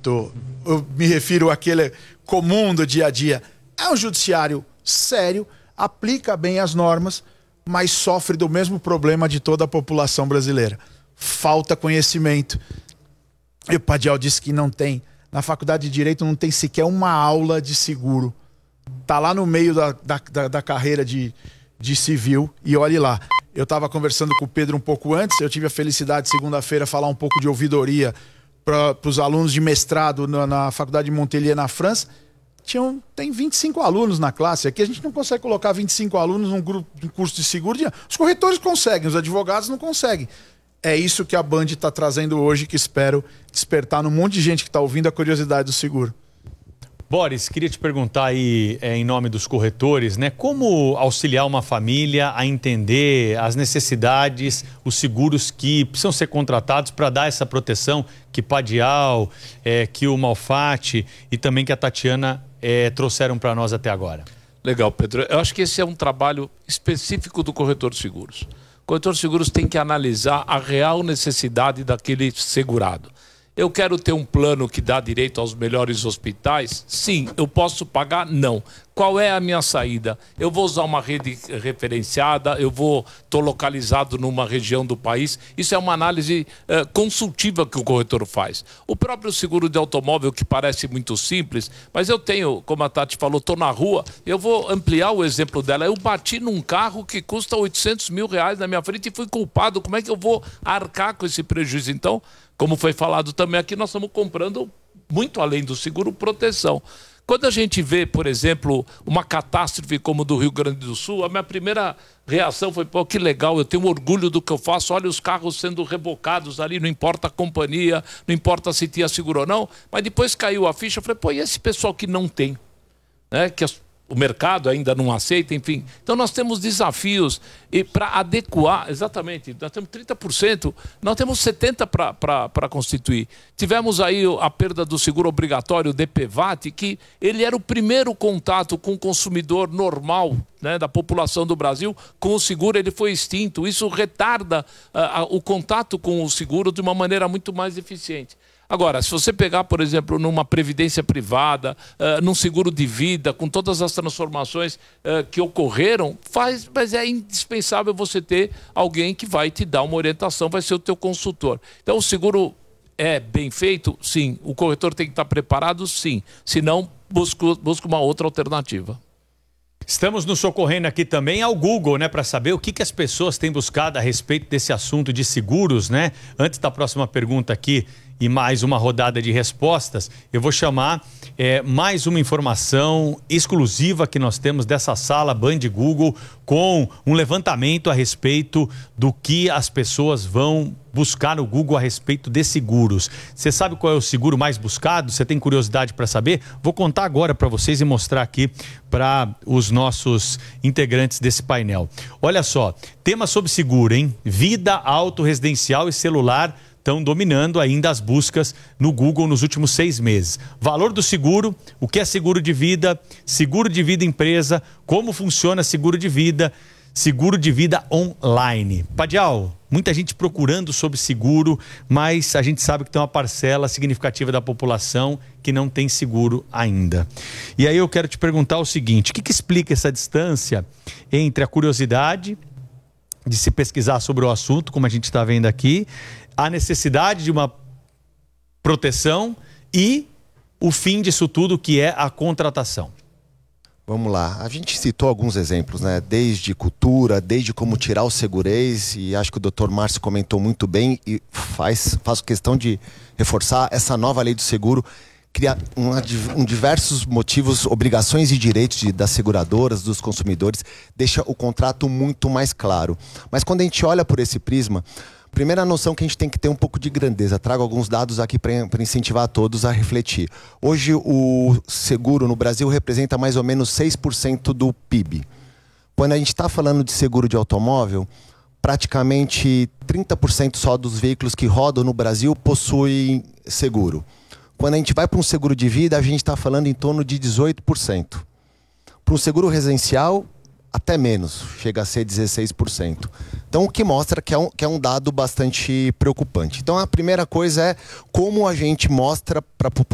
muito, eu me refiro àquele comum do dia a dia. É um judiciário sério, aplica bem as normas, mas sofre do mesmo problema de toda a população brasileira. Falta conhecimento. E o Padial disse que não tem, na faculdade de Direito não tem sequer uma aula de seguro. Tá lá no meio da carreira de civil e olhe lá. Eu estava conversando com o Pedro um pouco antes, eu tive a felicidade segunda-feira falar um pouco de ouvidoria para os alunos de mestrado na faculdade de Montpellier, na França. Tem 25 alunos na classe. Aqui a gente não consegue colocar 25 alunos num curso de seguro. Os corretores conseguem, os advogados não conseguem. É isso que a Band está trazendo hoje, que espero despertar num monte de gente que está ouvindo a curiosidade do seguro. Boris, queria te perguntar aí, em nome dos corretores, né, como auxiliar uma família a entender as necessidades, os seguros que precisam ser contratados para dar essa proteção que Padial, que o Malfatti e também que a Tatiana trouxeram para nós até agora. Legal, Pedro. Eu acho que esse é um trabalho específico do corretor de seguros. O corretor de seguros tem que analisar a real necessidade daquele segurado. Eu quero ter um plano que dá direito aos melhores hospitais? Sim. Eu posso pagar? Não. Qual é a minha saída? Eu vou usar uma rede referenciada, estou localizado numa região do país. Isso é uma análise consultiva que o corretor faz. O próprio seguro de automóvel, que parece muito simples, mas eu tenho, como a Tati falou, estou na rua, eu vou ampliar o exemplo dela. Eu bati num carro que custa R$800 mil na minha frente e fui culpado. Como é que eu vou arcar com esse prejuízo? Então, como foi falado também aqui, nós estamos comprando, muito além do seguro, proteção. Quando a gente vê, por exemplo, uma catástrofe como do Rio Grande do Sul, a minha primeira reação foi, pô, que legal, eu tenho orgulho do que eu faço, olha os carros sendo rebocados ali, não importa a companhia, não importa se tinha seguro ou não, mas depois caiu a ficha, eu falei, pô, e esse pessoal que não tem, né, que o mercado ainda não aceita, enfim. Então nós temos desafios e para adequar, exatamente, nós temos 30%, nós temos 70% para constituir. Tivemos aí a perda do seguro obrigatório, o DPVAT, que ele era o primeiro contato com o consumidor normal, né, da população do Brasil, com o seguro, ele foi extinto. Isso retarda o contato com o seguro de uma maneira muito mais eficiente. Agora, se você pegar, por exemplo, numa previdência privada, num seguro de vida, com todas as transformações que ocorreram, mas é indispensável você ter alguém que vai te dar uma orientação, vai ser o teu consultor. Então, o seguro é bem feito? Sim. O corretor tem que estar preparado? Sim. Se não, busca uma outra alternativa. Estamos nos socorrendo aqui também ao Google, né, para saber o que as pessoas têm buscado a respeito desse assunto de seguros, né? Antes da próxima pergunta aqui e mais uma rodada de respostas, eu vou chamar mais uma informação exclusiva que nós temos dessa sala Band Google com um levantamento a respeito do que as pessoas vão buscar no Google a respeito de seguros. Você sabe qual é o seguro mais buscado? Você tem curiosidade para saber? Vou contar agora para vocês e mostrar aqui para os nossos integrantes desse painel. Olha só, tema sobre seguro, hein? Vida, auto, residencial e celular estão dominando ainda as buscas no Google nos últimos 6 meses. Valor do seguro, o que é seguro de vida empresa, como funciona seguro de vida online. Padial, muita gente procurando sobre seguro, mas a gente sabe que tem uma parcela significativa da população que não tem seguro ainda. E aí eu quero te perguntar o seguinte, o que explica essa distância entre a curiosidade de se pesquisar sobre o assunto, como a gente está vendo aqui, a necessidade de uma proteção e o fim disso tudo, que é a contratação? Vamos lá, a gente citou alguns exemplos, né? Desde cultura, desde como tirar o segurez, e acho que o Dr. Márcio comentou muito bem e faço questão de reforçar essa nova lei do seguro, cria diversos motivos, obrigações e direitos das seguradoras, dos consumidores, deixa o contrato muito mais claro. Mas quando a gente olha por esse prisma, primeira noção que a gente tem que ter um pouco de grandeza. Trago alguns dados aqui para incentivar todos a refletir. Hoje o seguro no Brasil representa mais ou menos 6% do PIB. Quando a gente está falando de seguro de automóvel, praticamente 30% só dos veículos que rodam no Brasil possuem seguro. Quando a gente vai para um seguro de vida, a gente está falando em torno de 18%. Para um seguro residencial, até menos, chega a ser 16%. Então, o que mostra que é um dado bastante preocupante. Então, a primeira coisa é como a gente mostra para a população